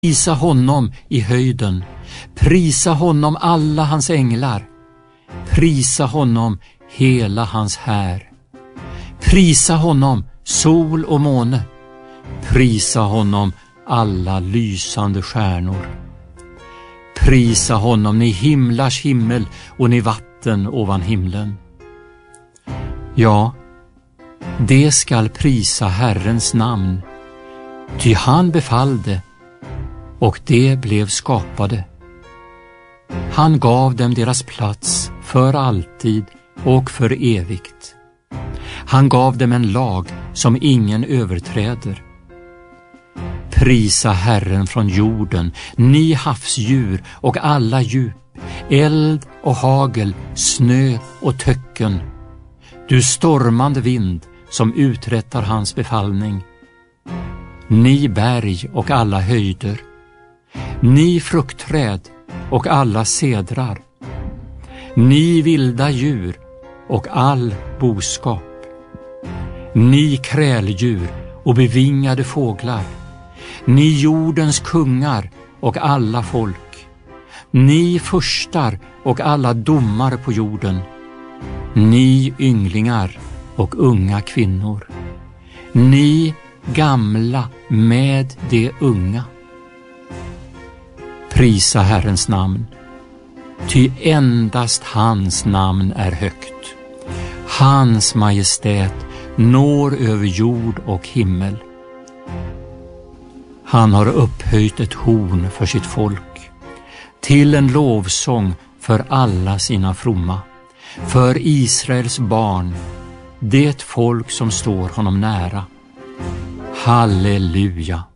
Prisa honom i höjden, prisa honom alla hans änglar, prisa honom hela hans här. Prisa honom sol och måne, prisa honom alla lysande stjärnor. Prisa honom ni himlars himmel och ni vatten ovan himlen. Ja, det skall prisa Herrens namn, ty han befallde och det blev skapade. Han gav dem deras plats för alltid och för evigt. Han gav dem en lag som ingen överträder. Prisa Herren från jorden, ni havsdjur och alla djup, eld och hagel, snö och töcken. Du stormande vind som uträttar hans befallning. Ni berg och alla höjder, ni fruktträd och alla cedrar, ni vilda djur och all boskap, ni kräldjur och bevingade fåglar, ni jordens kungar och alla folk, ni furstar och alla domare på jorden, ni ynglingar och unga kvinnor, ni gamla med de unga. Prisa Herrens namn, ty endast hans namn är högt. Hans majestät når över jord och himmel. Han har upphöjt ett horn för sitt folk, till en lovsång för alla sina fromma, för Israels barn, det folk som står honom nära. Halleluja!